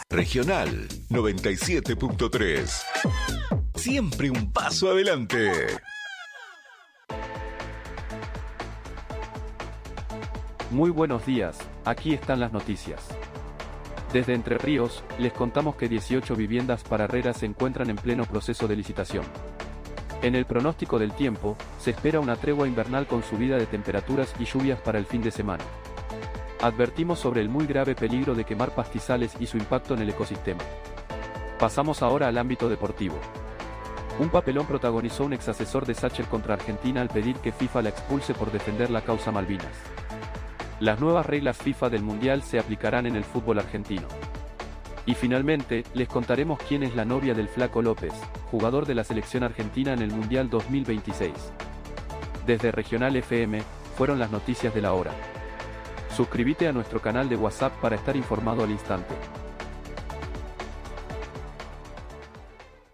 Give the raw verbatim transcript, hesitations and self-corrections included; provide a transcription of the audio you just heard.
Regional noventa y siete punto tres. Siempre un paso adelante. Muy buenos días, aquí están las noticias. Desde Entre Ríos, les contamos que dieciocho viviendas para Herrera se encuentran en pleno proceso de licitación. En el pronóstico del tiempo, se espera una tregua invernal con subida de temperaturas y lluvias para el fin de semana. Advertimos sobre el muy grave peligro de quemar pastizales y su impacto en el ecosistema. Pasamos ahora al ámbito deportivo. Un papelón protagonizó un exasesor de Sacher contra Argentina al pedir que FIFA la expulse por defender la causa Malvinas. Las nuevas reglas FIFA del Mundial se aplicarán en el fútbol argentino. Y finalmente, les contaremos quién es la novia del Flaco López, jugador de la selección argentina en el Mundial dos mil veintiséis. Desde Regional F M, fueron las noticias de la hora. Suscríbete a nuestro canal de WhatsApp para estar informado al instante.